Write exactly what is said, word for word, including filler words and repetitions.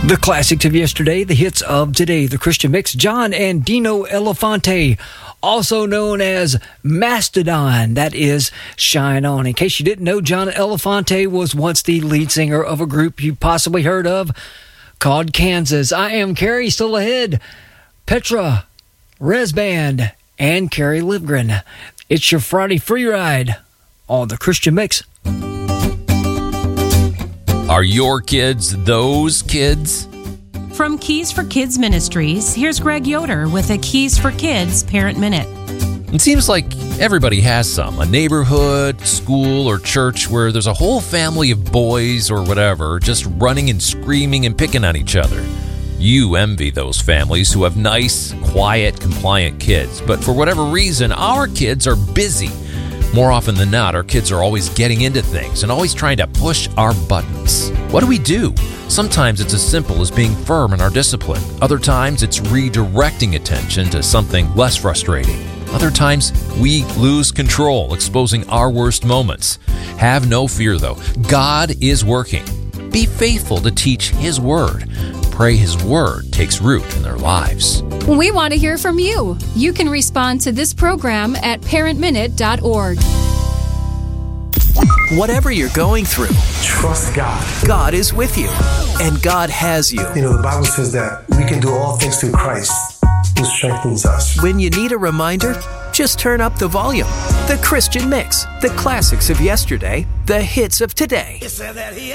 The classics of yesterday, the hits of today, the Christian Mix, John and Dino Elefante, also known as Mastodon, that is Shine On. In case you didn't know, John Elefante was once the lead singer of a group you possibly heard of called Kansas. I am Carrie, still ahead, Petra, Resband, and Carrie Livgren. It's your Friday free ride on the Christian Mix. Are your kids those kids? From Keys for Kids Ministries, here's Greg Yoder with a Keys for Kids Parent Minute. It seems like everybody has some. A neighborhood, school, or church where there's a whole family of boys or whatever just running and screaming and picking on each other. You envy those families who have nice, quiet, compliant kids. But for whatever reason, our kids are busy. More often than not, our kids are always getting into things and always trying to push our buttons. What do we do? Sometimes it's as simple as being firm in our discipline. Other times it's redirecting attention to something less frustrating. Other times we lose control, exposing our worst moments. Have no fear, though. God is working. Be faithful to teach His Word. Pray His Word takes root in their lives. We want to hear from you. You can respond to this program at parent minute dot org. Whatever you're going through, trust God. God is with you, and God has you. You know, the Bible says that we can do all things through Christ who strengthens us. When you need a reminder, just turn up the volume. The Christian Mix, the classics of yesterday, the hits of today.